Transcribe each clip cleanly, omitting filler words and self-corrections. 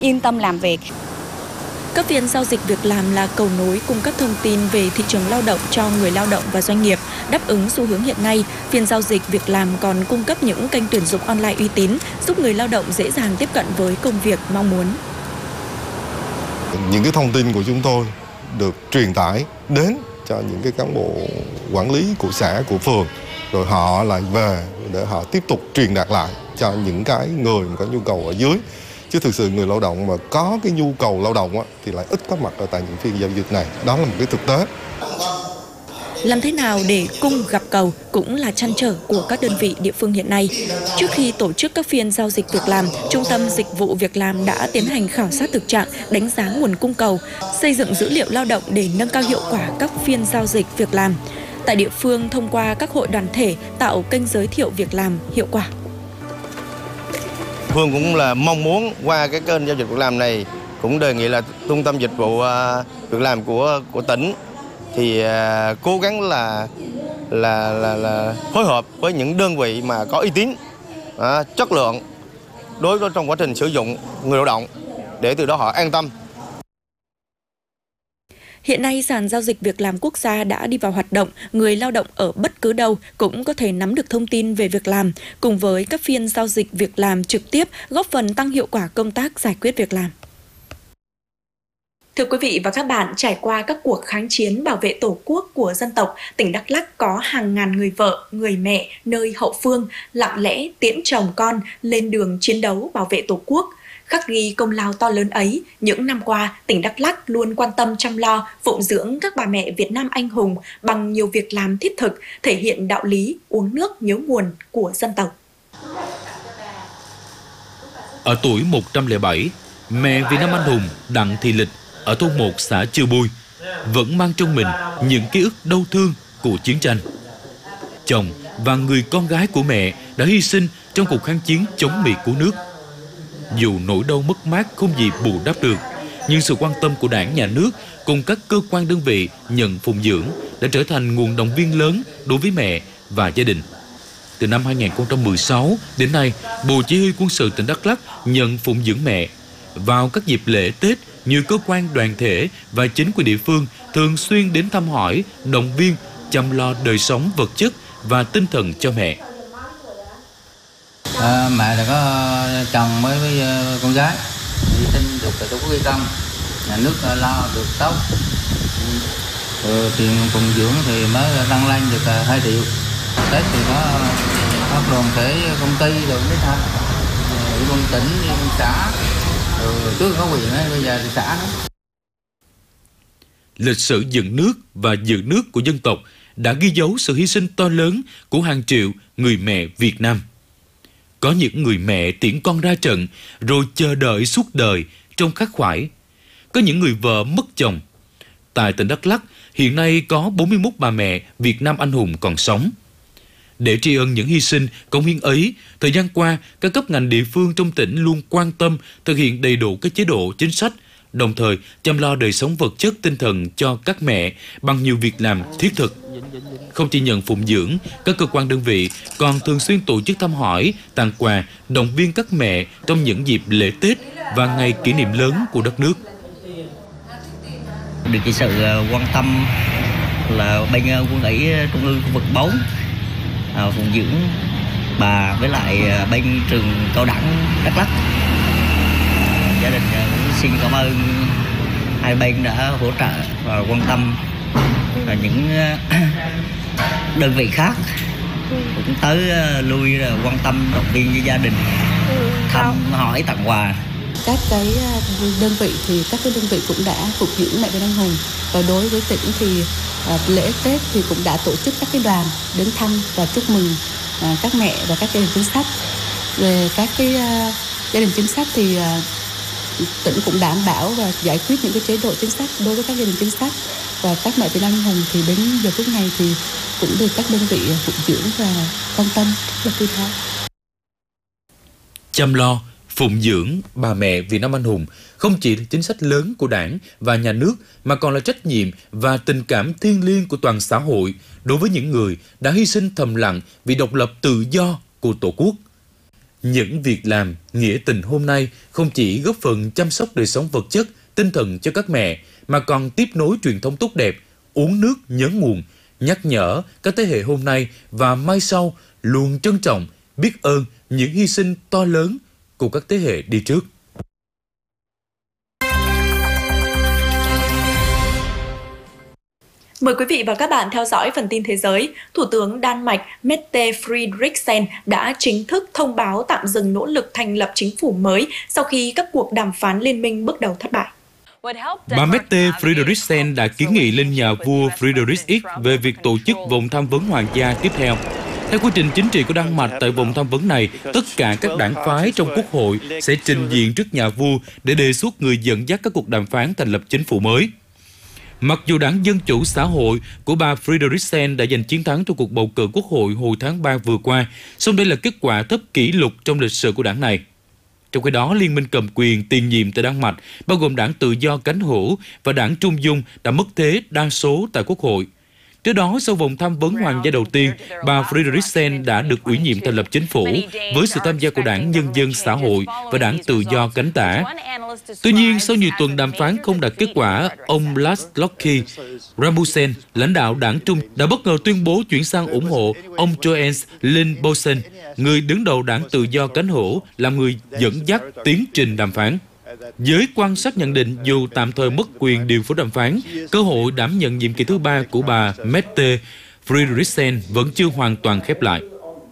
yên tâm làm việc. Các phiên giao dịch việc làm là cầu nối cung cấp thông tin về thị trường lao động cho người lao động và doanh nghiệp. Đáp ứng xu hướng hiện nay, phiên giao dịch việc làm còn cung cấp những kênh tuyển dụng online uy tín, giúp người lao động dễ dàng tiếp cận với công việc mong muốn. Những cái thông tin của chúng tôi được truyền tải đến cho những cái cán bộ quản lý của xã, của phường, rồi họ lại về để họ tiếp tục truyền đạt lại cho những cái người mà có nhu cầu ở dưới. Chứ thực sự người lao động mà có cái nhu cầu lao động thì lại ít có mặt ở tại những phiên giao dịch này. Đó là một cái thực tế. Làm thế nào để cung gặp cầu cũng là trăn trở của các đơn vị địa phương hiện nay. Trước khi tổ chức các phiên giao dịch việc làm, Trung tâm Dịch vụ Việc làm đã tiến hành khảo sát thực trạng, đánh giá nguồn cung cầu, xây dựng dữ liệu lao động để nâng cao hiệu quả các phiên giao dịch việc làm. Tại địa phương, thông qua các hội đoàn thể tạo kênh giới thiệu việc làm hiệu quả. Phương cũng là mong muốn qua cái kênh giao dịch việc làm này cũng đề nghị là Trung tâm Dịch vụ Việc làm của tỉnh thì cố gắng là phối hợp với những đơn vị mà có uy tín, chất lượng đối với trong quá trình sử dụng người lao động để từ đó họ an tâm. Hiện nay, sàn giao dịch việc làm quốc gia đã đi vào hoạt động, người lao động ở bất cứ đâu cũng có thể nắm được thông tin về việc làm, cùng với các phiên giao dịch việc làm trực tiếp góp phần tăng hiệu quả công tác giải quyết việc làm. Thưa quý vị và các bạn, trải qua các cuộc kháng chiến bảo vệ Tổ quốc của dân tộc, tỉnh Đắk Lắk có hàng ngàn người vợ, người mẹ nơi hậu phương lặng lẽ tiễn chồng con lên đường chiến đấu bảo vệ Tổ quốc. Khắc ghi công lao to lớn ấy, những năm qua, tỉnh Đắk Lắk luôn quan tâm chăm lo, phụng dưỡng các bà mẹ Việt Nam anh hùng bằng nhiều việc làm thiết thực, thể hiện đạo lý uống nước nhớ nguồn của dân tộc. Ở tuổi 107, mẹ Việt Nam anh hùng Đặng Thị Lịch ở thôn 1 xã Chư Bui vẫn mang trong mình những ký ức đau thương của chiến tranh. Chồng và người con gái của mẹ đã hy sinh trong cuộc kháng chiến chống Mỹ cứu nước. Dù nỗi đau mất mát không gì bù đắp được, nhưng sự quan tâm của Đảng, Nhà nước cùng các cơ quan đơn vị nhận phụng dưỡng đã trở thành nguồn động viên lớn đối với mẹ và gia đình. Từ năm 2016 đến nay, Bộ Chỉ huy Quân sự tỉnh Đắk Lắk nhận phụng dưỡng mẹ. Vào các dịp lễ Tết, nhiều cơ quan đoàn thể và chính quyền địa phương thường xuyên đến thăm hỏi, động viên, chăm lo đời sống vật chất và tinh thần cho mẹ. Mẹ đã có chồng với con gái, hy sinh được Tổ quốc ghi công, nhà nước lo được tốt, tiền phụng dưỡng thì mới tăng lên được 2 triệu. Tết thì có các đoàn thể công ty rồi mới tham, ủy ban tỉnh, ủy ban xã, rồi trước có huyện ấy, bây giờ thì xã nữa. Lịch sử dựng nước và giữ nước của dân tộc đã ghi dấu sự hy sinh to lớn của hàng triệu người mẹ Việt Nam. Có những người mẹ tiễn con ra trận rồi chờ đợi suốt đời trong khắc khoải. Có những người vợ mất chồng. Tại tỉnh Đắk Lắk, hiện nay có 41 bà mẹ Việt Nam anh hùng còn sống. Để tri ân những hy sinh, cống hiến ấy, thời gian qua, các cấp ngành địa phương trong tỉnh luôn quan tâm thực hiện đầy đủ các chế độ chính sách, đồng thời chăm lo đời sống vật chất tinh thần cho các mẹ bằng nhiều việc làm thiết thực. Không chỉ nhận phụng dưỡng, các cơ quan đơn vị còn thường xuyên tổ chức thăm hỏi, tặng quà, động viên các mẹ trong những dịp lễ Tết và ngày kỷ niệm lớn của đất nước. Được cái sự quan tâm là bên Quân ủy Trung ương khu vực 4 phụng dưỡng bà với lại bên trường cao đẳng Đắk Lắk. Gia đình cũng xin cảm ơn hai bên đã hỗ trợ và quan tâm. Và những đơn vị khác cũng tới lui quan tâm động viên với gia đình, thăm hỏi tặng quà. Các cái đơn vị cũng đã phục dưỡng mẹ Việt Nam anh hùng, và đối với tỉnh thì lễ Tết thì cũng đã tổ chức các cái đoàn đến thăm và chúc mừng các mẹ và các gia đình chính sách. Về các cái gia đình chính sách thì tỉnh cũng đảm bảo và giải quyết những cái chế độ chính sách đối với các gia đình chính sách, và các mẹ Việt Nam anh hùng thì đến giờ phút này thì cũng được các đơn vị phụng dưỡng và quan tâm rất là chu đáo. Chăm lo, phụng dưỡng bà mẹ Việt Nam anh hùng không chỉ là chính sách lớn của Đảng và Nhà nước mà còn là trách nhiệm và tình cảm thiêng liêng của toàn xã hội đối với những người đã hy sinh thầm lặng vì độc lập tự do của Tổ quốc. Những việc làm, nghĩa tình hôm nay không chỉ góp phần chăm sóc đời sống vật chất, tinh thần cho các mẹ, mà còn tiếp nối truyền thống tốt đẹp, uống nước nhớ nguồn, nhắc nhở các thế hệ hôm nay và mai sau luôn trân trọng, biết ơn những hy sinh to lớn của các thế hệ đi trước. Mời quý vị và các bạn theo dõi phần tin thế giới. Thủ tướng Đan Mạch Mette Frederiksen đã chính thức thông báo tạm dừng nỗ lực thành lập chính phủ mới sau khi các cuộc đàm phán liên minh bước đầu thất bại. Bà Mette Frederiksen đã kiến nghị lên nhà vua Frederik X về việc tổ chức vòng tham vấn hoàng gia tiếp theo. Theo quy trình chính trị của Đan Mạch, tại vòng tham vấn này, tất cả các đảng phái trong quốc hội sẽ trình diện trước nhà vua để đề xuất người dẫn dắt các cuộc đàm phán thành lập chính phủ mới. Mặc dù đảng Dân Chủ Xã hội của bà Frederiksen đã giành chiến thắng trong cuộc bầu cử quốc hội hồi tháng 3 vừa qua, song đây là kết quả thấp kỷ lục trong lịch sử của đảng này. Trong khi đó, liên minh cầm quyền tiền nhiệm tại Đan Mạch, bao gồm đảng Tự do Cánh hữu và đảng Trung dung đã mất thế đa số tại quốc hội. Trước đó, sau vòng tham vấn hoàng gia đầu tiên, bà Frederiksen đã được ủy nhiệm thành lập chính phủ với sự tham gia của đảng Nhân dân Xã hội và đảng Tự do Cánh tả. Tuy nhiên, sau nhiều tuần đàm phán không đạt kết quả, ông Laszlo Rasmussen, lãnh đạo đảng Trung, đã bất ngờ tuyên bố chuyển sang ủng hộ ông Jens Lindboesen, người đứng đầu đảng Tự do Cánh hữu, làm người dẫn dắt tiến trình đàm phán. Giới quan sát nhận định dù tạm thời mất quyền điều phối đàm phán, cơ hội đảm nhận nhiệm kỳ thứ 3 của bà Mette Frederiksen vẫn chưa hoàn toàn khép lại.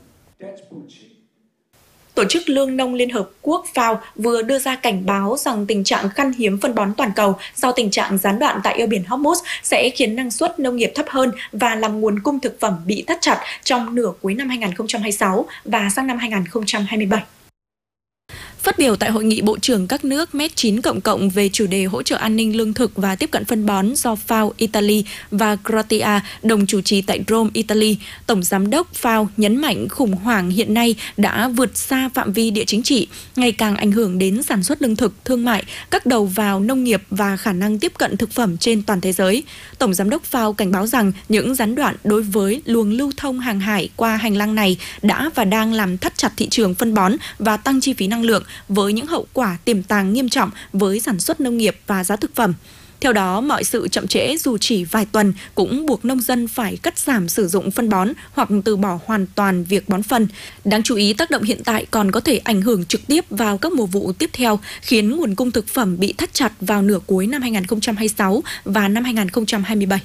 Tổ chức Lương nông Liên Hợp Quốc FAO vừa đưa ra cảnh báo rằng tình trạng khan hiếm phân bón toàn cầu sau tình trạng gián đoạn tại eo biển Hormuz sẽ khiến năng suất nông nghiệp thấp hơn và làm nguồn cung thực phẩm bị thắt chặt trong nửa cuối năm 2026 và sang năm 2027. Phát biểu tại hội nghị Bộ trưởng các nước Med9 về chủ đề hỗ trợ an ninh lương thực và tiếp cận phân bón do FAO Italy và Croatia đồng chủ trì tại Rome, Italy, Tổng Giám đốc FAO nhấn mạnh khủng hoảng hiện nay đã vượt xa phạm vi địa chính trị, ngày càng ảnh hưởng đến sản xuất lương thực, thương mại, các đầu vào nông nghiệp và khả năng tiếp cận thực phẩm trên toàn thế giới. Tổng Giám đốc FAO cảnh báo rằng những gián đoạn đối với luồng lưu thông hàng hải qua hành lang này đã và đang làm thắt chặt thị trường phân bón và tăng chi phí năng lượng, với những hậu quả tiềm tàng nghiêm trọng với sản xuất nông nghiệp và giá thực phẩm. Theo đó, mọi sự chậm trễ dù chỉ vài tuần cũng buộc nông dân phải cắt giảm sử dụng phân bón hoặc từ bỏ hoàn toàn việc bón phân. Đáng chú ý, tác động hiện tại còn có thể ảnh hưởng trực tiếp vào các mùa vụ tiếp theo, khiến nguồn cung thực phẩm bị thắt chặt vào nửa cuối năm 2026 và năm 2027.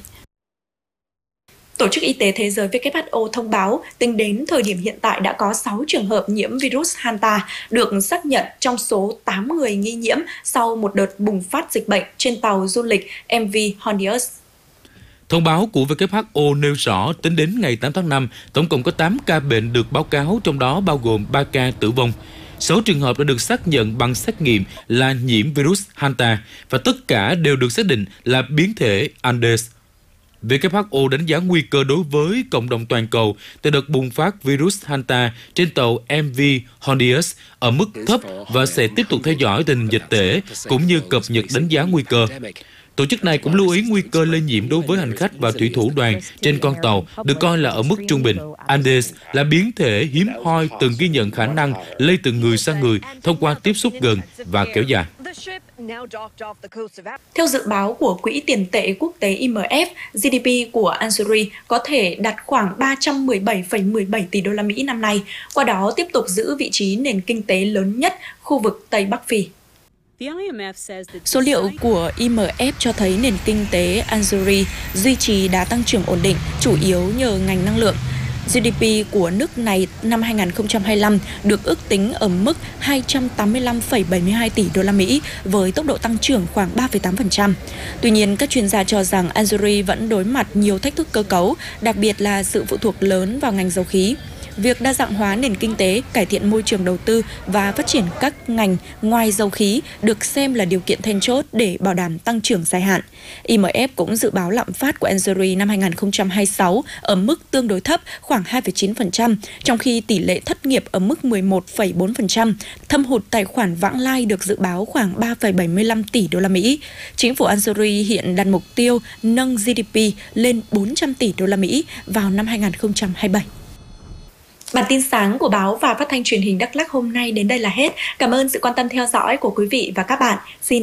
Tổ chức Y tế Thế giới WHO thông báo tính đến thời điểm hiện tại đã có 6 trường hợp nhiễm virus Hanta được xác nhận trong số 8 người nghi nhiễm sau một đợt bùng phát dịch bệnh trên tàu du lịch MV Hondius. Thông báo của WHO nêu rõ tính đến ngày 8 tháng 5, tổng cộng có 8 ca bệnh được báo cáo, trong đó bao gồm 3 ca tử vong. 6 trường hợp đã được xác nhận bằng xét nghiệm là nhiễm virus Hanta và tất cả đều được xác định là biến thể Andes. WHO đánh giá nguy cơ đối với cộng đồng toàn cầu từ đợt bùng phát virus Hanta trên tàu MV Hondius ở mức thấp và sẽ tiếp tục theo dõi tình hình dịch tễ cũng như cập nhật đánh giá nguy cơ. Tổ chức này cũng lưu ý nguy cơ lây nhiễm đối với hành khách và thủy thủ đoàn trên con tàu được coi là ở mức trung bình. Andes là biến thể hiếm hoi từng ghi nhận khả năng lây từ người sang người thông qua tiếp xúc gần và kéo dài. Theo dự báo của Quỹ tiền tệ quốc tế IMF, GDP của Algeria có thể đạt khoảng 317,17 tỷ đô la Mỹ năm nay, qua đó tiếp tục giữ vị trí nền kinh tế lớn nhất khu vực Tây Bắc Phi. Số liệu của IMF cho thấy nền kinh tế Algeria duy trì đà tăng trưởng ổn định, chủ yếu nhờ ngành năng lượng. GDP của nước này năm 2025 được ước tính ở mức 285,72 tỷ đô la Mỹ với tốc độ tăng trưởng khoảng 3,8%. Tuy nhiên, các chuyên gia cho rằng Algeria vẫn đối mặt nhiều thách thức cơ cấu, đặc biệt là sự phụ thuộc lớn vào ngành dầu khí. Việc đa dạng hóa nền kinh tế, cải thiện môi trường đầu tư và phát triển các ngành ngoài dầu khí được xem là điều kiện then chốt để bảo đảm tăng trưởng dài hạn. IMF cũng dự báo lạm phát của Algeria năm 2026 ở mức tương đối thấp, khoảng 2,9%, trong khi tỷ lệ thất nghiệp ở mức 11,4%. Thâm hụt tài khoản vãng lai được dự báo khoảng 3,75 tỷ đô la Mỹ. Chính phủ Algeria hiện đặt mục tiêu nâng GDP lên 400 tỷ đô la Mỹ vào năm 2027. Bản tin sáng của báo và phát thanh truyền hình Đắk Lắk hôm nay đến đây là hết. Cảm ơn sự quan tâm theo dõi của quý vị và các bạn. Xin